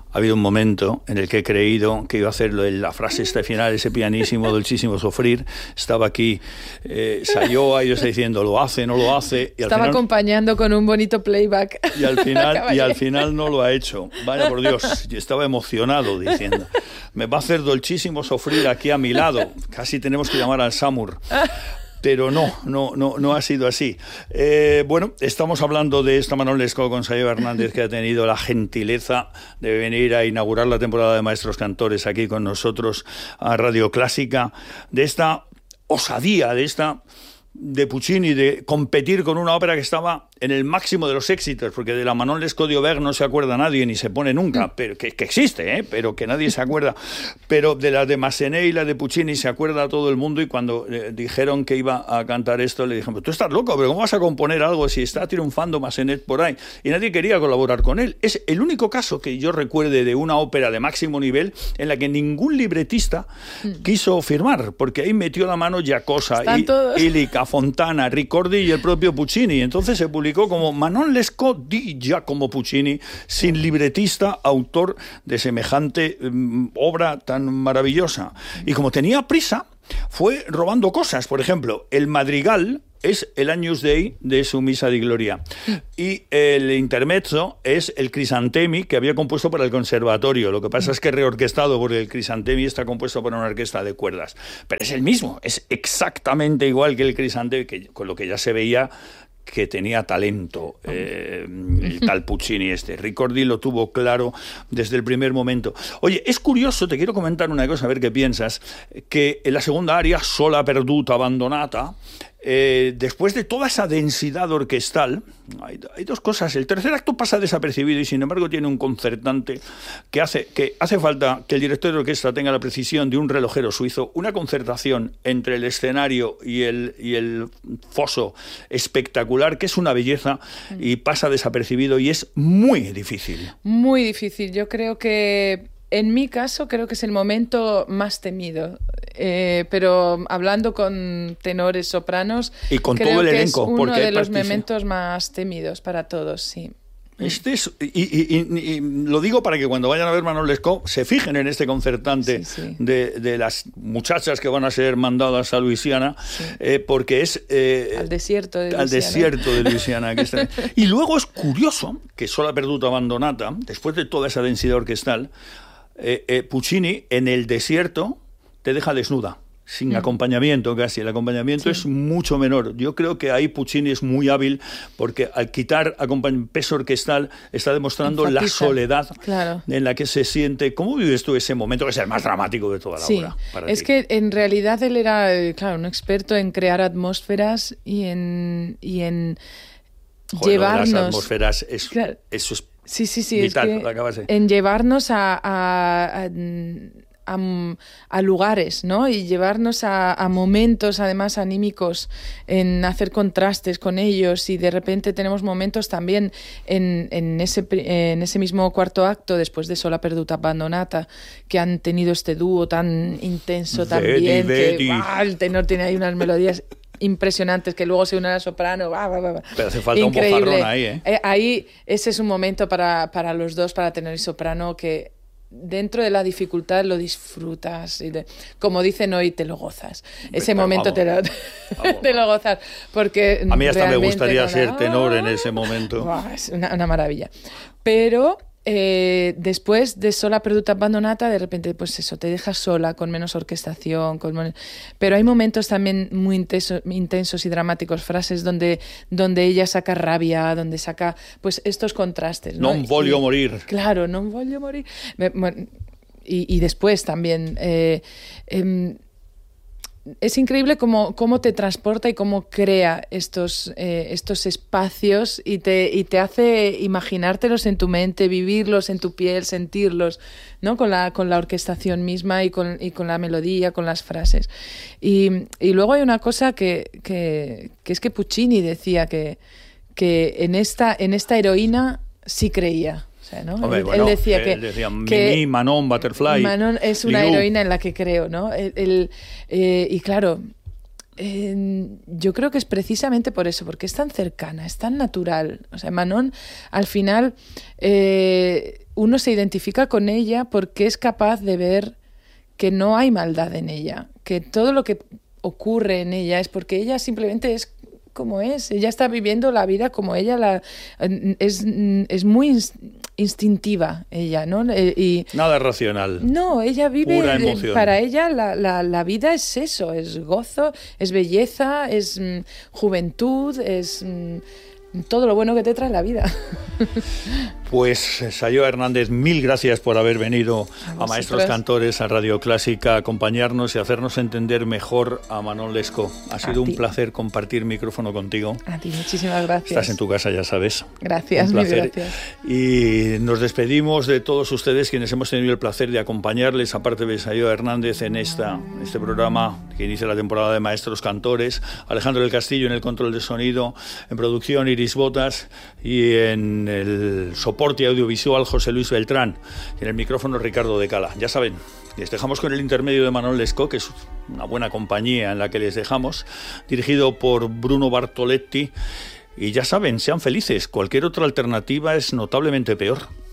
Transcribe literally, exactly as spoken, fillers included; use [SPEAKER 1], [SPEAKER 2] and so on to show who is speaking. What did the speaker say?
[SPEAKER 1] ha habido un momento en el que he creído que iba a hacer la frase esta final, ese pianísimo, dolcísimo sofrir. Estaba aquí, eh, Sayoa, y yo estaba diciendo, lo hace, no lo hace. Y al
[SPEAKER 2] Estaba
[SPEAKER 1] final,
[SPEAKER 2] acompañando con un bonito playback.
[SPEAKER 1] Y al final, y al final no lo ha hecho. Vaya por Dios, yo estaba emocionado diciendo, me va a hacer dolcísimo sofrir aquí a mi lado. Casi tenemos que llamar al Samur. Pero no, no, no, no ha sido así. Eh, bueno, estamos hablando de esta Manon Lescaut con Sayoa Hernández, que ha tenido la gentileza de venir a inaugurar la temporada de Maestros Cantores aquí con nosotros a Radio Clásica, de esta osadía, de esta de Puccini, de competir con una ópera que estaba en el máximo de los éxitos, porque de la Manon Lescaut d'Auvergne no se acuerda nadie, ni se pone nunca, pero que, que existe, ¿eh? Pero que nadie se acuerda. Pero de la de Massenet y la de Puccini se acuerda todo el mundo, y cuando eh, dijeron que iba a cantar esto, le dijeron, tú estás loco, pero ¿cómo vas a componer algo si está triunfando Massenet por ahí? Y nadie quería colaborar con él. Es el único caso que yo recuerde de una ópera de máximo nivel en la que ningún libretista mm. quiso firmar, porque ahí metió la mano Giacosa, y, Illica, Fontana, Ricordi y el propio Puccini. Entonces se publicó como Manon Lescaut di Giacomo Puccini, sin libretista, autor de semejante um, obra tan maravillosa. Y como tenía prisa, fue robando cosas. Por ejemplo, el madrigal es el Agnus Dei de su Misa di Gloria, y el intermezzo es el Crisantemi, que había compuesto para el conservatorio. Lo que pasa es que reorquestado, porque el Crisantemi está compuesto por una orquesta de cuerdas, pero es el mismo, es exactamente igual que el Crisantemi, que, con lo que ya se veía que tenía talento eh, el tal Puccini este. Ricordi lo tuvo claro desde el primer momento. Oye, es curioso, te quiero comentar una cosa, a ver qué piensas, que en la segunda aria, Sola perduta abbandonata, Eh, después de toda esa densidad orquestal, hay, hay dos cosas. El tercer acto pasa desapercibido y sin embargo tiene un concertante que hace, que hace falta que el director de orquesta tenga la precisión de un relojero suizo, una concertación entre el escenario y el, y el foso espectacular, que es una belleza, y pasa desapercibido y es muy difícil.
[SPEAKER 2] Muy difícil. Yo creo que, en mi caso, creo que es el momento más temido. Eh, pero hablando con tenores, sopranos,
[SPEAKER 1] y con
[SPEAKER 2] creo
[SPEAKER 1] todo el
[SPEAKER 2] que
[SPEAKER 1] elenco,
[SPEAKER 2] es uno
[SPEAKER 1] porque
[SPEAKER 2] de los
[SPEAKER 1] partici-
[SPEAKER 2] momentos más temidos para todos, sí.
[SPEAKER 1] Este es, y, y, y, y lo digo para que cuando vayan a ver Manon Lescaut se fijen en este concertante, sí, sí. De, de las muchachas que van a ser mandadas a Luisiana, sí. eh, porque es eh,
[SPEAKER 2] al desierto de Luisiana.
[SPEAKER 1] Al desierto de Luisiana que está. Y luego es curioso que Sola perduta abbandonata, después de toda esa densidad orquestal, eh, eh, Puccini en el desierto te deja desnuda, sin mm. acompañamiento casi. El acompañamiento sí. es mucho menor. Yo creo que ahí Puccini es muy hábil, porque al quitar peso orquestal está demostrando Enfatiza. la soledad claro. en la que se siente. ¿Cómo vives tú ese momento, que es el más dramático de toda la
[SPEAKER 2] sí.
[SPEAKER 1] obra? Para
[SPEAKER 2] es
[SPEAKER 1] ti?
[SPEAKER 2] que en realidad él era, claro, un experto en crear atmósferas y en, y en
[SPEAKER 1] Joder,
[SPEAKER 2] llevarnos...
[SPEAKER 1] Las atmósferas, es,
[SPEAKER 2] claro.
[SPEAKER 1] eso es
[SPEAKER 2] sí, sí, sí,
[SPEAKER 1] vital.
[SPEAKER 2] Es que
[SPEAKER 1] acabas de...
[SPEAKER 2] En llevarnos a... a, a A, a lugares, ¿no? Y llevarnos a, a momentos, además, anímicos, en hacer contrastes con ellos, y de repente tenemos momentos también en, en, ese, en ese mismo cuarto acto, después de Sola perduta abbandonata, que han tenido este dúo tan intenso también,
[SPEAKER 1] Vedi,
[SPEAKER 2] que ¡bah! El tenor tiene ahí unas melodías impresionantes, que luego se une a la soprano. Bah, bah, bah.
[SPEAKER 1] Pero hace falta
[SPEAKER 2] Increíble.
[SPEAKER 1] un bofarrón ahí, ¿eh?
[SPEAKER 2] eh ahí, ese es un momento para, para los dos, para tenor y soprano, que dentro de la dificultad lo disfrutas, y de, como dicen hoy, te lo gozas. Ese Pero momento vamos, te, lo, te lo gozas, porque
[SPEAKER 1] a mí hasta me gustaría
[SPEAKER 2] no,
[SPEAKER 1] ser tenor en ese momento.
[SPEAKER 2] Wow, es una, una maravilla. Pero eh, después de Sola perduta abbandonata, de repente, pues eso, te dejas sola, con menos orquestación, con men... pero hay momentos también muy intenso, intensos y dramáticos, frases donde, donde ella saca rabia, donde saca pues estos contrastes, ¿no?
[SPEAKER 1] Non voglio
[SPEAKER 2] y,
[SPEAKER 1] morir.
[SPEAKER 2] Claro, non voglio morir. Me, bueno, y, y después también... Eh, eh, es increíble cómo, cómo te transporta y cómo crea estos, eh, estos espacios, y te, y te hace imaginártelos en tu mente, vivirlos en tu piel, sentirlos, ¿no? Con la, con la orquestación misma y con, y con la melodía, con las frases. Y, y luego hay una cosa que, que, que es que Puccini decía que, que en, esta, en esta heroína sí creía. O sea, ¿no?
[SPEAKER 1] Hombre,
[SPEAKER 2] él,
[SPEAKER 1] bueno,
[SPEAKER 2] él decía que,
[SPEAKER 1] él decía,
[SPEAKER 2] que
[SPEAKER 1] Mimi, Manon, Butterfly.
[SPEAKER 2] Manon es una
[SPEAKER 1] Lilou.
[SPEAKER 2] heroína en la que creo, ¿no? El, el, eh, y claro, eh, yo creo que es precisamente por eso, porque es tan cercana, es tan natural. O sea, Manon, al final, eh, uno se identifica con ella porque es capaz de ver que no hay maldad en ella, que todo lo que ocurre en ella es porque ella simplemente es como es, ella está viviendo la vida como ella la es, es muy instintiva ella, ¿no? Y
[SPEAKER 1] nada racional.
[SPEAKER 2] No, ella vive,
[SPEAKER 1] pura emoción.
[SPEAKER 2] Para ella la, la, la vida es eso, es gozo, es belleza, es mm, juventud, es mm, todo lo bueno que te trae la vida.
[SPEAKER 1] Pues Sayoa Hernández, mil gracias por haber venido a, a Maestros Cantores, a Radio Clásica, a acompañarnos y hacernos entender mejor a Manon Lescaut. Ha sido un placer compartir micrófono contigo.
[SPEAKER 2] A ti, muchísimas gracias.
[SPEAKER 1] Estás en tu casa, ya sabes.
[SPEAKER 2] Gracias,
[SPEAKER 1] un placer.
[SPEAKER 2] Gracias.
[SPEAKER 1] Y nos despedimos de todos ustedes quienes hemos tenido el placer de acompañarles, aparte de Sayoa Hernández, en esta, este programa que inicia la temporada de Maestros Cantores. Alejandro del Castillo en el control de sonido, en producción Iris Botas y en el soporte audiovisual José Luis Beltrán y en el micrófono Ricardo de Cala. Ya saben, les dejamos con el intermedio de Manon Lescaut, que es una buena compañía en la que les dejamos, dirigido por Bruno Bartoletti, y ya saben, sean felices, cualquier otra alternativa es notablemente peor.